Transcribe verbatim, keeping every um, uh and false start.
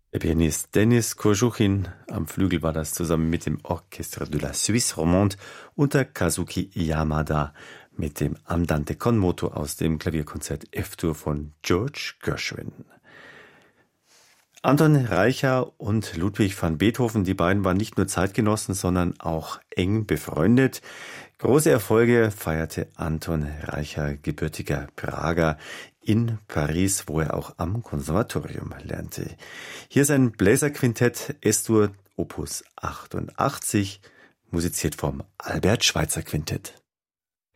Der Pianist Denis Kojoukhin, am Flügel war das zusammen mit dem Orchestre de la Suisse Romande unter Kazuki Yamada mit dem Andante con moto aus dem Klavierkonzert F-Dur von George Gershwin. Anton Reicha und Ludwig van Beethoven, die beiden waren nicht nur Zeitgenossen, sondern auch eng befreundet. Große Erfolge feierte Anton Reicha, gebürtiger Prager, in Paris, wo er auch am Konservatorium lernte. Hier sein Bläserquintett S-Dur Opus achtundachtzig, musiziert vom Albert Schweitzer Quintett.